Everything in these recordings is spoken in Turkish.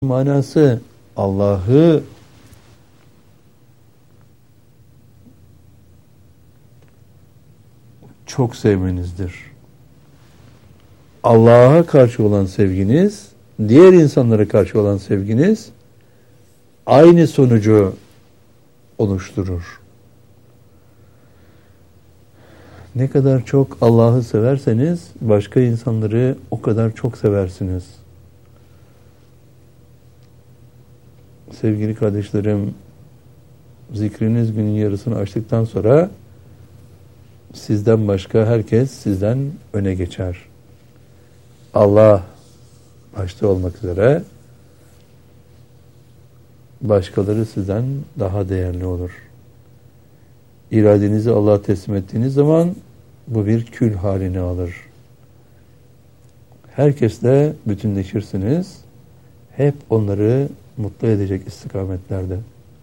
Manası Allah'ı çok sevmenizdir. Allah'a karşı olan sevginiz, diğer insanlara karşı olan sevginiz aynı sonucu oluşturur. Ne kadar çok Allah'ı severseniz başka insanları o kadar çok seversiniz. Sevgili kardeşlerim, zikriniz günün yarısını açtıktan sonra sizden başka herkes sizden öne geçer. Allah başta olmak üzere başkaları sizden daha değerli olur. İradenizi Allah'a teslim ettiğiniz zaman bu bir kül halini alır. Herkesle bütünleşirsiniz. Hep onları mutlu edecek istikametlerde.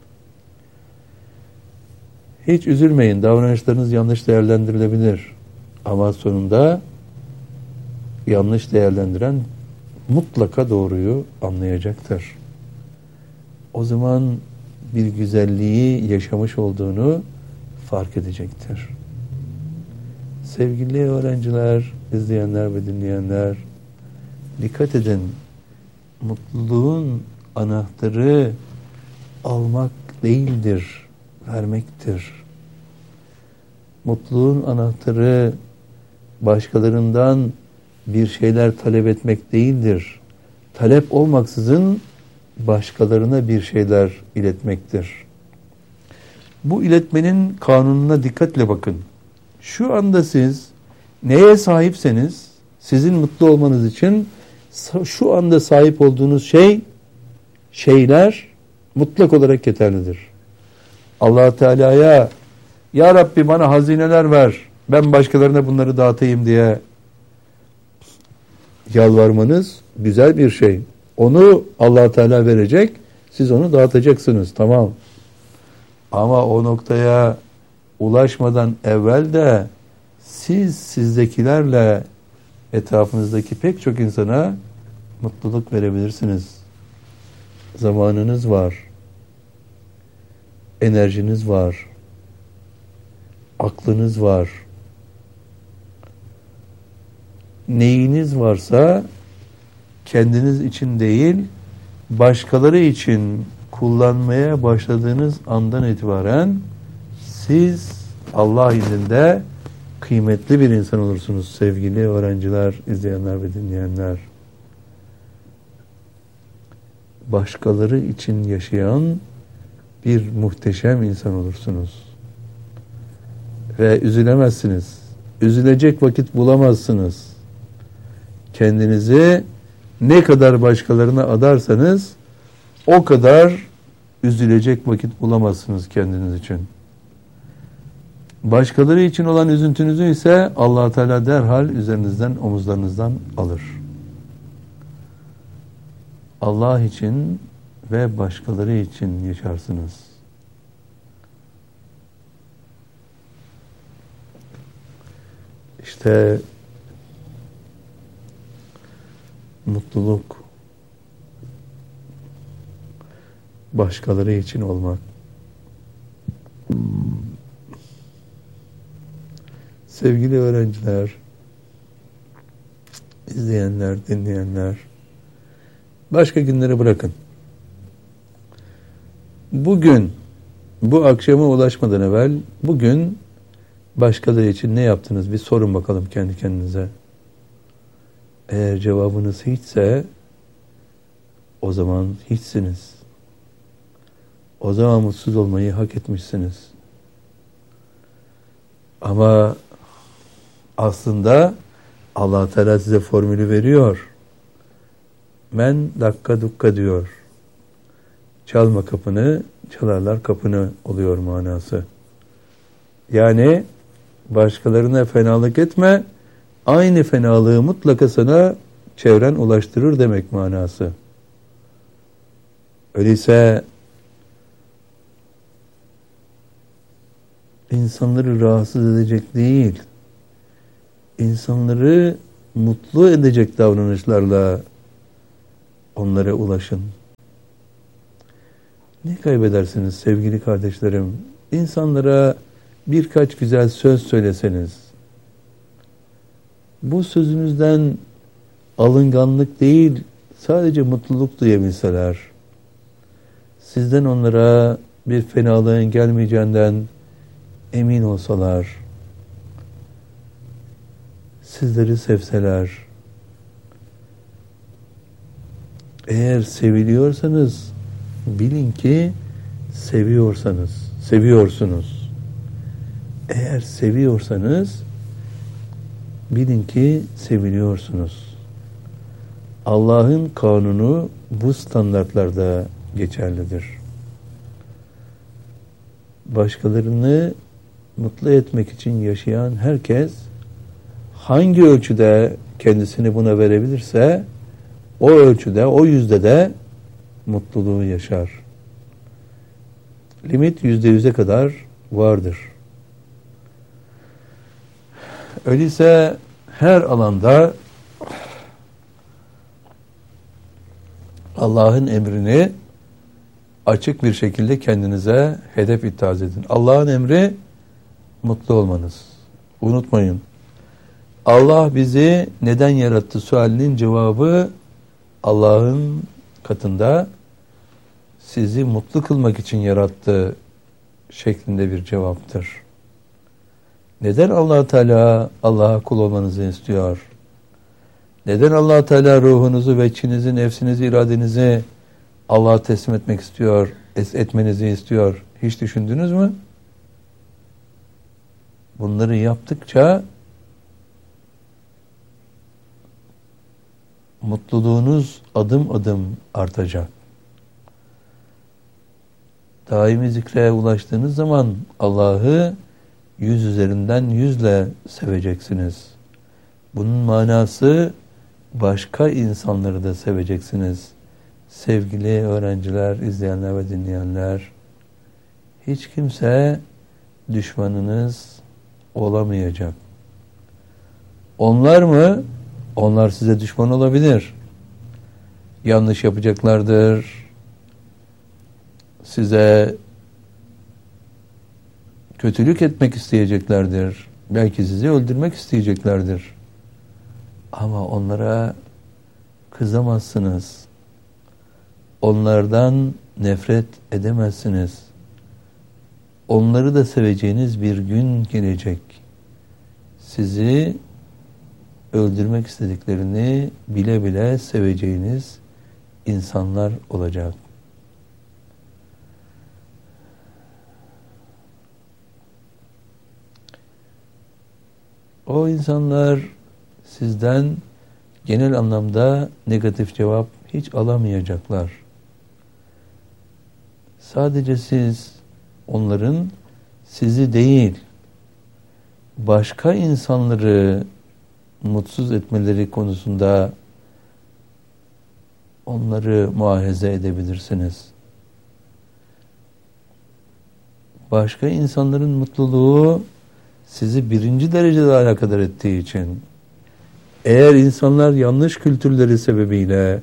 Hiç üzülmeyin. Davranışlarınız yanlış değerlendirilebilir. Ama sonunda yanlış değerlendiren mutlaka doğruyu anlayacaktır. O zaman bir güzelliği yaşamış olduğunu fark edecektir. Sevgili öğrenciler, izleyenler ve dinleyenler, dikkat edin. Mutluluğun anahtarı almak değildir, vermektir. Mutluluğun anahtarı başkalarından bir şeyler talep etmek değildir. Talep olmaksızın başkalarına bir şeyler iletmektir. Bu iletmenin kanununa dikkatle bakın. Şu anda siz neye sahipseniz sizin mutlu olmanız için şu anda sahip olduğunuz şeyler mutlak olarak yeterlidir. Allah Teala'ya "Ya Rabbi bana hazineler ver, ben başkalarına bunları dağıtayım" diye yalvarmanız güzel bir şey. Onu Allah Teala verecek, siz onu dağıtacaksınız, tamam. Ama o noktaya ulaşmadan evvel de siz sizdekilerle etrafınızdaki pek çok insana mutluluk verebilirsiniz. Zamanınız var. Enerjiniz var. Aklınız var. Neyiniz varsa kendiniz için değil, başkaları için kullanmaya başladığınız andan itibaren siz Allah izniyle kıymetli bir insan olursunuz sevgili öğrenciler, izleyenler ve dinleyenler. Başkaları için yaşayan bir muhteşem insan olursunuz. Ve üzülemezsiniz. Üzülecek vakit bulamazsınız. Kendinizi ne kadar başkalarına adarsanız o kadar üzülecek vakit bulamazsınız kendiniz için. Başkaları için olan üzüntünüzü ise Allah Teala derhal üzerinizden, omuzlarınızdan alır. Allah için ve başkaları için yaşarsınız. İşte mutluluk başkaları için olmak. Sevgili öğrenciler, izleyenler, dinleyenler, başka günleri bırakın. Bugün, bu akşama ulaşmadan evvel, bugün başkaları için ne yaptınız? Bir sorun bakalım kendi kendinize. Eğer cevabınız hiçse, o zaman hiçsiniz. O zaman mutsuz olmayı hak etmişsiniz. Ama aslında Allah Teala size formülü veriyor. Men dakka dukka diyor. Çalma kapını, çalarlar kapını oluyor manası. Yani başkalarına fenalık etme, aynı fenalığı mutlaka sana çevren ulaştırır demek manası. Öyleyse insanları rahatsız edecek değil, insanları mutlu edecek davranışlarla onlara ulaşın. Ne kaybedersiniz sevgili kardeşlerim? İnsanlara birkaç güzel söz söyleseniz, bu sözünüzden alınganlık değil, sadece mutluluk duyabilseler, sizden onlara bir fenalığın gelmeyeceğinden emin olsalar, sizleri sevseler, eğer seviliyorsanız bilin ki seviyorsunuz. Eğer seviyorsanız bilin ki seviliyorsunuz. Allah'ın kanunu bu standartlarda geçerlidir. Başkalarını mutlu etmek için yaşayan herkes hangi ölçüde kendisini buna verebilirse o ölçüde, o yüzde de mutluluğu yaşar. Limit %100'e kadar vardır. Öyleyse her alanda Allah'ın emrini açık bir şekilde kendinize hedef ittihaz edin. Allah'ın emri mutlu olmanız. Unutmayın. Allah bizi neden yarattı sualinin cevabı Allah'ın katında sizi mutlu kılmak için yarattı şeklinde bir cevaptır. Neden Allah Teala Allah'a kul olmanızı istiyor? Neden Allah Teala ruhunuzu ve içinizi, nefsinizi, iradenizi Allah'a teslim etmek istiyor, etmenizi istiyor? Hiç düşündünüz mü? Bunları yaptıkça mutluluğunuz adım adım artacak. Daimi zikre ulaştığınız zaman Allah'ı 100 üzerinden 100'le seveceksiniz. Bunun manası başka insanları da seveceksiniz. Sevgili öğrenciler, izleyenler ve dinleyenler, hiç kimse düşmanınız olamayacak. Onlar mı? Onlar size düşman olabilir. Yanlış yapacaklardır. Size kötülük etmek isteyeceklerdir. Belki sizi öldürmek isteyeceklerdir. Ama onlara kızamazsınız. Onlardan nefret edemezsiniz. Onları da seveceğiniz bir gün gelecek. Sizi öldürmek istediklerini bile bile seveceğiniz insanlar olacak. O insanlar sizden genel anlamda negatif cevap hiç alamayacaklar. Sadece siz onların sizi değil, başka insanları mutsuz etmeleri konusunda onları muahaze edebilirsiniz. Başka insanların mutluluğu sizi birinci derecede alakadar ettiği için, eğer insanlar yanlış kültürleri sebebiyle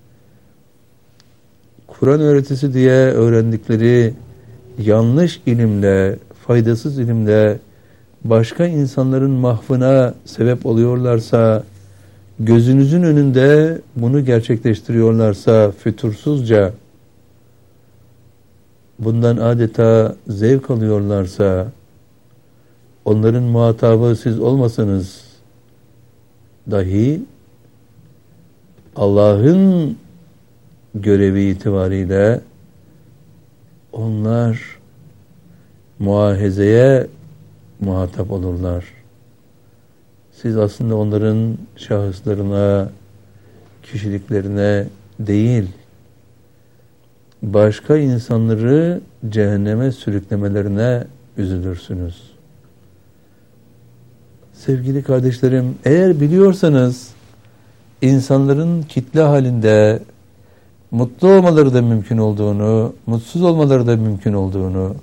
Kur'an öğretisi diye öğrendikleri yanlış ilimle, faydasız ilimle başka insanların mahvına sebep oluyorlarsa, gözünüzün önünde bunu gerçekleştiriyorlarsa, fütursuzca bundan adeta zevk alıyorlarsa, onların muhatabı siz olmasanız dahi Allah'ın görevi itibariyle onlar muahezeye muhatap olurlar. Siz aslında onların şahıslarına, kişiliklerine değil, başka insanları cehenneme sürüklemelerine üzülürsünüz. Sevgili kardeşlerim, eğer biliyorsanız insanların kitle halinde mutlu olmaları da mümkün olduğunu, mutsuz olmaları da mümkün olduğunu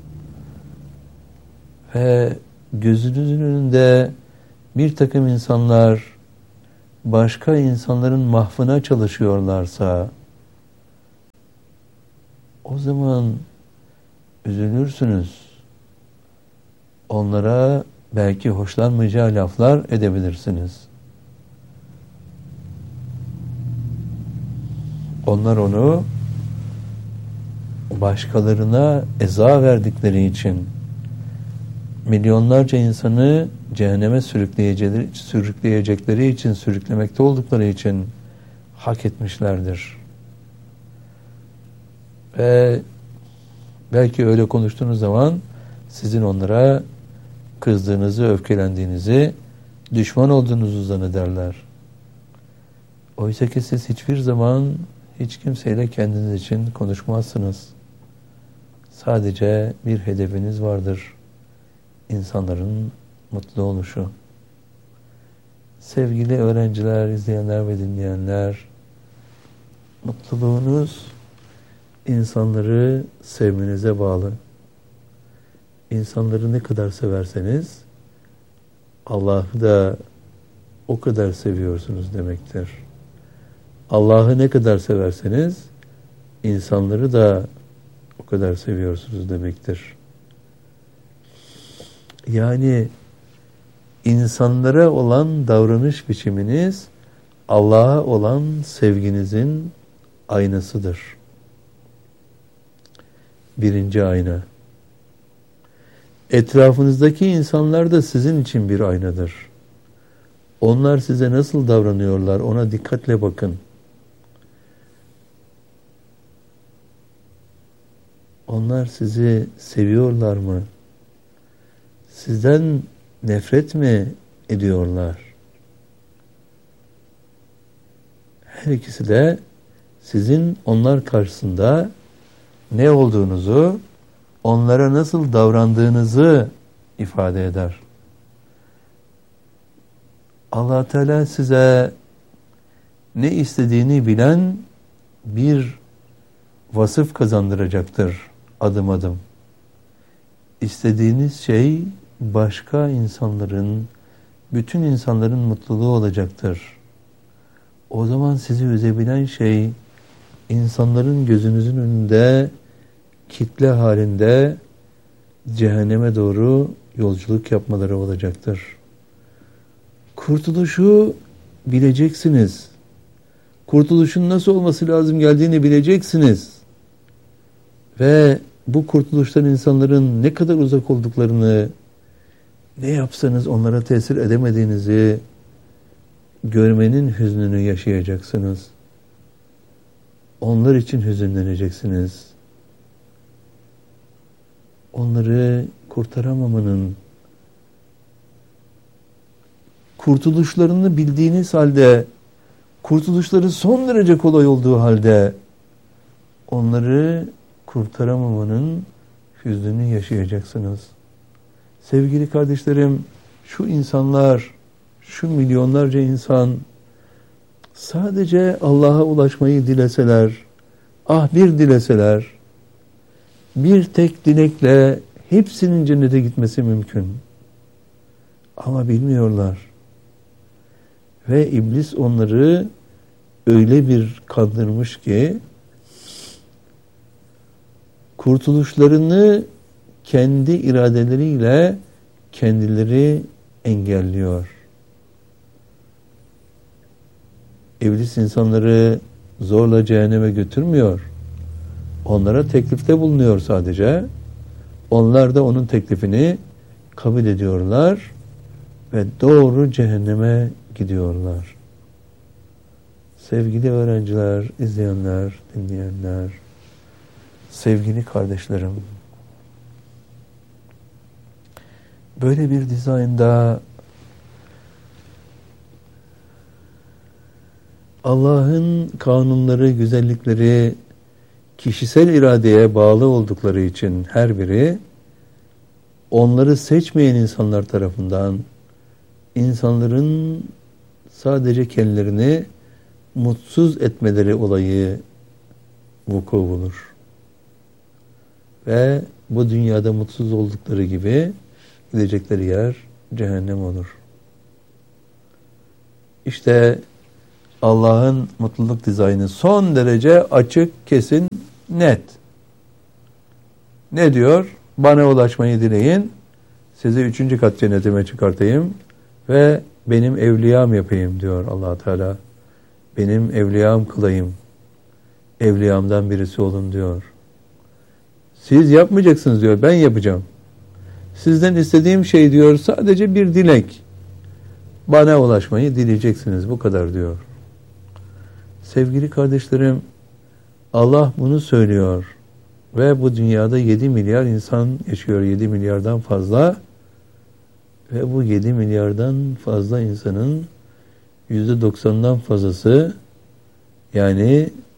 ve gözünüzün önünde bir takım insanlar başka insanların mahvına çalışıyorlarsa, O zaman üzülürsünüz. Onlara belki hoşlanmayacağı laflar edebilirsiniz. Onlar onu başkalarına eza verdikleri için, milyonlarca insanı cehenneme sürükleyecekleri için, sürüklemekte oldukları için hak etmişlerdir. Ve belki öyle konuştuğunuz zaman sizin onlara kızdığınızı, öfkelendiğinizi, düşman olduğunuzu zannederler. Oysa ki siz hiçbir zaman hiç kimseyle kendiniz için konuşmazsınız. Sadece bir hedefiniz vardır. İnsanların mutlu oluşu. Sevgili öğrenciler, izleyenler ve dinleyenler, mutluluğunuz insanları sevmenize bağlı. İnsanları ne kadar severseniz Allah'ı da o kadar seviyorsunuz demektir. Allah'ı ne kadar severseniz insanları da o kadar seviyorsunuz demektir. Yani insanlara olan davranış biçiminiz Allah'a olan sevginizin aynasıdır. Birinci ayna. Etrafınızdaki insanlar da sizin için bir aynadır. Onlar size nasıl davranıyorlar, ona dikkatle bakın. Onlar sizi seviyorlar mı? Sizden nefret mi ediyorlar? Her ikisi de sizin onlar karşısında ne olduğunuzu, onlara nasıl davrandığınızı ifade eder. Allah Teala size ne istediğini bilen bir vasıf kazandıracaktır adım adım. İstediğiniz şey başka insanların, bütün insanların mutluluğu olacaktır. O zaman sizi üzebilen şey insanların gözünüzün önünde kitle halinde cehenneme doğru yolculuk yapmaları olacaktır. Kurtuluşu bileceksiniz. Kurtuluşun nasıl olması lazım geldiğini bileceksiniz. Ve bu kurtuluştan insanların ne kadar uzak olduklarını, ne yapsanız onlara tesir edemediğinizi görmenin hüznünü yaşayacaksınız. Onlar için hüzünleneceksiniz. Onları kurtaramamanın, kurtuluşlarını bildiğiniz halde, kurtuluşları son derece kolay olduğu halde onları kurtaramamanın hüznünü yaşayacaksınız. Sevgili kardeşlerim, şu insanlar, şu milyonlarca insan sadece Allah'a ulaşmayı dileseler, bir dileseler, bir tek dilekle hepsinin cennete gitmesi mümkün. Ama bilmiyorlar. Ve iblis onları öyle bir kandırmış ki kurtuluşlarını kendi iradeleriyle kendileri engelliyor. İblis insanları zorla cehenneme götürmüyor. Onlara teklifte bulunuyor sadece. Onlar da onun teklifini kabul ediyorlar ve doğru cehenneme gidiyorlar. Sevgili öğrenciler, izleyenler, dinleyenler, sevgili kardeşlerim, böyle bir dizaynda Allah'ın kanunları, güzellikleri kişisel iradeye bağlı oldukları için her biri onları seçmeyen insanlar tarafından insanların sadece kendilerini mutsuz etmeleri olayı vuku bulur. Ve bu dünyada mutsuz oldukları gibi gidecekleri yer cehennem olur. İşte Allah'ın mutluluk dizaynı son derece açık, kesin, net. Ne diyor? Bana ulaşmayı dileyin. Sizi 3. kat cennetime çıkartayım ve benim evliyam yapayım diyor Allah Teala. Benim evliyam kılayım. Evliyamdan birisi olun diyor. Siz yapmayacaksınız diyor. Ben yapacağım. Sizden istediğim şey diyor sadece bir dilek. Bana ulaşmayı dileyeceksiniz. Bu kadar diyor. Sevgili kardeşlerim, Allah bunu söylüyor. Ve bu dünyada 7 milyar insan yaşıyor. 7 milyardan fazla. Ve bu 7 milyardan fazla insanın %90'dan fazlası, yani